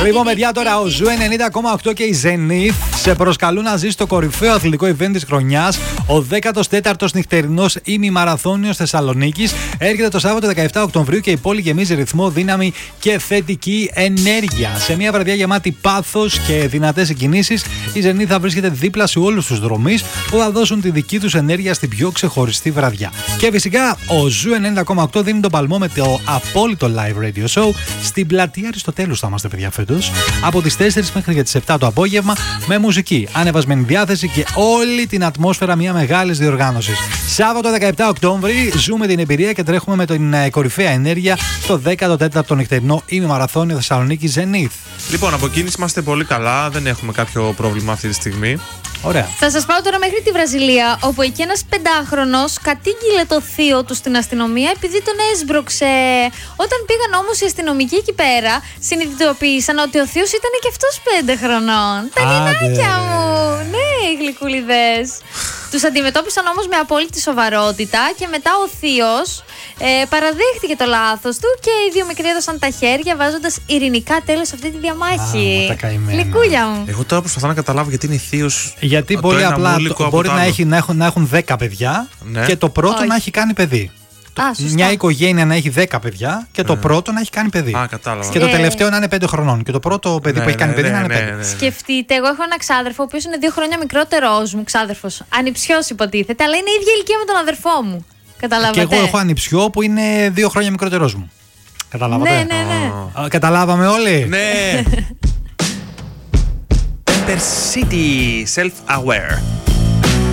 Λοιπόν, παιδιά, τώρα ο Ζου 90,8 και η Zenith σε προσκαλούν να ζεις το κορυφαίο αθλητικό event της χρονιάς. Ο 14ος νυχτερινός ημιμαραθώνιος Θεσσαλονίκης έρχεται το Σάββατο 17 Οκτωβρίου και η πόλη γεμίζει ρυθμό, δύναμη και θετική ενέργεια. Σε μια βραδιά γεμάτη πάθος και δυνατές κινήσεις, η Zenith θα βρίσκεται δίπλα σε όλους τους δρομείς που θα δώσουν τη δική τους ενέργεια στην πιο ξεχωριστή βραδιά. Και φυσικά ο Ζου 90,8 δίνει τον παλμό με το απόλυτο live radio show στην πλατεία Αριστοτέλους. Θα είμαστε, παιδιά, φέτος από τις 4 μέχρι και τις 7 το απόγευμα με μουσική, ανεβασμένη διάθεση και όλη την ατμόσφαιρα μια μεγάλης διοργάνωσης. Σάββατο 17 Οκτώβρη ζούμε την εμπειρία και τρέχουμε με την κορυφαία ενέργεια στο 14ο νυχτερινό ημιμαραθώνιο Θεσσαλονίκη Zenith. Λοιπόν, από κίνηση είμαστε πολύ καλά, δεν έχουμε κάποιο πρόβλημα αυτή τη στιγμή. Ωραία. Θα σας πάω τώρα μέχρι τη Βραζιλία, όπου εκεί ένας 5χρονος κατήγγειλε το θείο του στην αστυνομία επειδή τον έσμπρωξε. Όταν πήγαν όμως οι αστυνομικοί εκεί πέρα, συνειδητοποίησαν ότι ο θείος ήταν και αυτός 5 χρονών. Τα νινάκια μου! Ναι, οι γλυκούλιδες. Τους αντιμετώπισαν όμως με απόλυτη σοβαρότητα και μετά ο θείος παραδέχτηκε το λάθος του και οι δύο μικροί έδωσαν τα χέρια βάζοντας ειρηνικά τέλος σε αυτή τη διαμάχη. Γλυκούλια μου. Εγώ τώρα προσπαθώ να καταλάβω γιατί είναι θείος. Γιατί πολύ απλά μπορεί να έχουν 10 παιδιά, ναι, και το πρώτο να έχει κάνει παιδί. Μια οικογένεια να έχει 10 παιδιά και το πρώτο να έχει κάνει παιδί. Κατάλαβα. Και το τελευταίο να είναι 5 χρονών. Και το πρώτο παιδί που έχει κάνει παιδί να είναι 5. Σκεφτείτε, εγώ έχω ένα ξάδερφο, ο οποίος είναι 2 χρόνια μικρότερος μου, ξάδερφος. Ανιψιός υποτίθεται, αλλά είναι η ίδια ηλικία με τον αδερφό μου. Καταλάβατε. Και εγώ έχω ανιψιό που είναι 2 χρόνια μικρότερος μου. Καταλάβατε. Ναι. Καταλάβαμε όλοι. Ναι. Pepper City, self-aware.